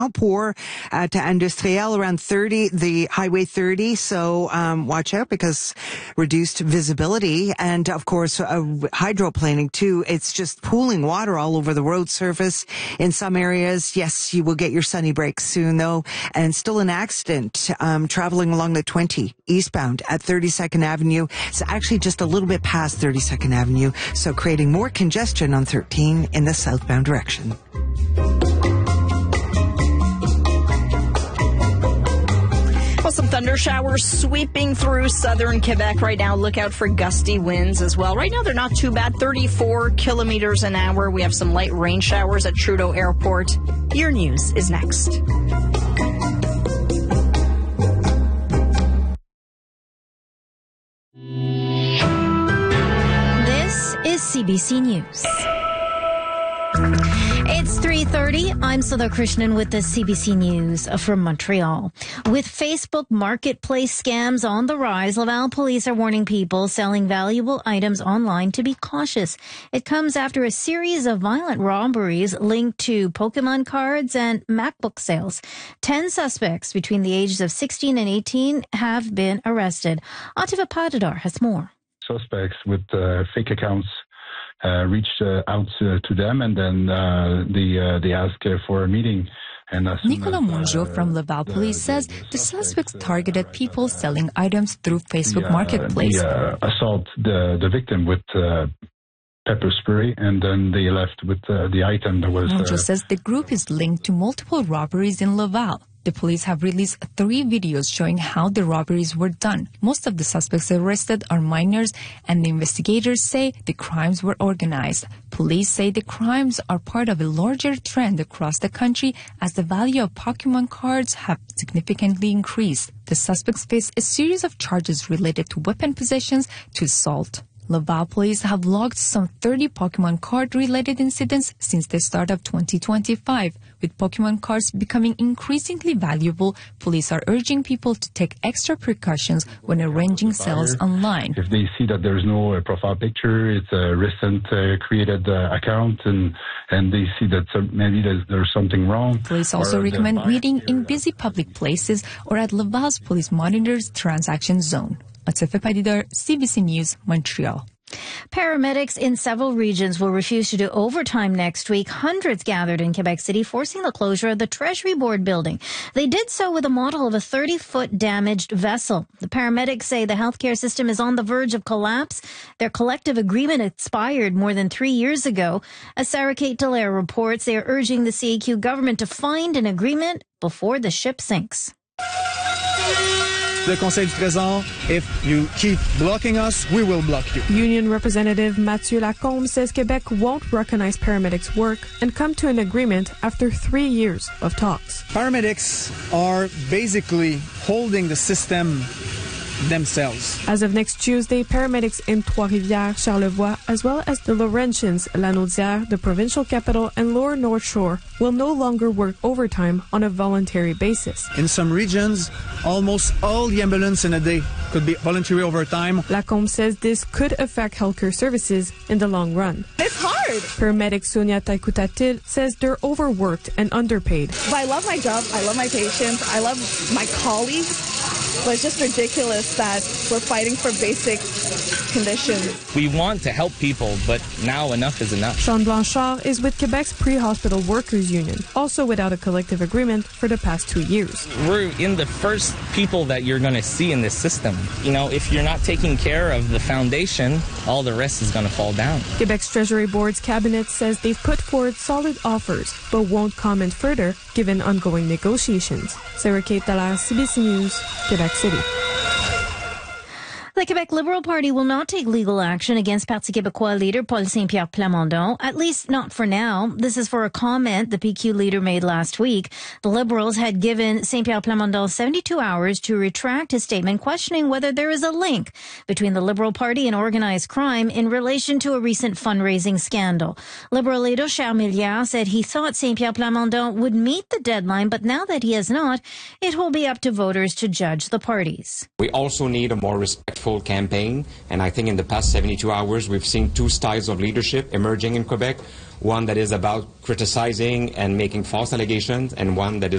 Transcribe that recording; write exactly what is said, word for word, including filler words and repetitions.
Pour uh, to Industriel around thirty, the Highway thirty. So um, watch out because reduced visibility. And, of course, uh, hydroplaning, too. It's just pooling water all over the road surface in some areas. Yes, you will get your sunny breaks soon, though. And still an accident um, traveling along the twenty eastbound at thirty-second Avenue. It's actually just a little bit past thirty-second Avenue, so creating more congestion on thirteen in the southbound direction. Well, some thunder showers sweeping through southern Quebec right now. Look out for gusty winds as well. Right now, they're not too bad, thirty-four kilometers an hour. We have some light rain showers at Trudeau Airport. Your news is next. This is C B C News. It's three thirty. I'm Sudha Krishnan with the C B C News from Montreal. With Facebook marketplace scams on the rise, Laval police are warning people selling valuable items online to be cautious. It comes after a series of violent robberies linked to Pokemon cards and MacBook sales. Ten suspects between the ages of sixteen and eighteen have been arrested. Ativa Padadar has more. Suspects with uh, fake accounts Uh, reached uh, out uh, to them, and then uh, they, uh, they asked uh, for a meeting. And Nicolas Mongeau uh, from Laval Police says the suspects targeted people selling items through Facebook the, Marketplace. They uh, assault the, the victim with uh, pepper spray, and then they left with uh, the item that was... Mongeau uh, says the group is linked to multiple robberies in Laval. The police have released three videos showing how the robberies were done. Most of the suspects arrested are minors, and the investigators say the crimes were organized. Police say the crimes are part of a larger trend across the country as the value of Pokemon cards have significantly increased. The suspects face a series of charges related to weapon possessions to assault. Laval police have logged some thirty Pokemon card-related incidents since the start of twenty twenty-five. With Pokemon cards becoming increasingly valuable, police are urging people to take extra precautions when arranging sales online. If they see that there's no uh, profile picture, it's a recent uh, created uh, account, and, and they see that some, maybe there's, there's something wrong. Police also recommend reading in busy public places or at Laval's Police Monitor's transaction zone. Ativa Padidar, C B C News, Montreal. Paramedics in several regions will refuse to do overtime next week. Hundreds gathered in Quebec City, forcing the closure of the Treasury Board building. They did so with a model of a thirty-foot damaged vessel. The paramedics say the healthcare system is on the verge of collapse. Their collective agreement expired more than three years ago. As Sarah Kate Dallaire reports, they are urging the C A Q government to find an agreement before the ship sinks. Le Conseil du Trésor, if you keep blocking us, we will block you. Union Representative Mathieu Lacombe says Quebec won't recognize paramedics' work and come to an agreement after three years of talks. Paramedics are basically holding the system themselves. As of next Tuesday, paramedics in Trois-Rivières, Charlevoix, as well as the Laurentians, Lanaudière, the provincial capital, and Lower North Shore will no longer work overtime on a voluntary basis. In some regions, almost all the ambulance in a day could be voluntary overtime. Lacombe says this could affect healthcare services in the long run. It's hard. Paramedic Sonia Taikutatil says they're overworked and underpaid. But I love my job. I love my patients. I love my colleagues. But it's just ridiculous that we're fighting for basic conditions. We want to help people, but now enough is enough. Sean Blanchard is with Quebec's Pre-Hospital Workers Union, also without a collective agreement for the past two years. We're in the first people that you're going to see in this system. You know, if you're not taking care of the foundation, all the rest is going to fall down. Quebec's Treasury Board's cabinet says they've put forward solid offers, but won't comment further given ongoing negotiations. Sarah Kate Dallaire, C B C News, Quebec City. The Quebec Liberal Party will not take legal action against Parti Québécois leader Paul Saint-Pierre Plamondon, at least not for now. This is for a comment the P Q leader made last week. The Liberals had given Saint-Pierre Plamondon seventy-two hours to retract his statement questioning whether there is a link between the Liberal Party and organized crime in relation to a recent fundraising scandal. Liberal leader Charles Milliard said he thought Saint-Pierre Plamondon would meet the deadline, but now that he has not, it will be up to voters to judge the parties. We also need a more respectful campaign, and I think in the past seventy-two hours we've seen two styles of leadership emerging in Quebec, one that is about criticizing and making false allegations, and one that is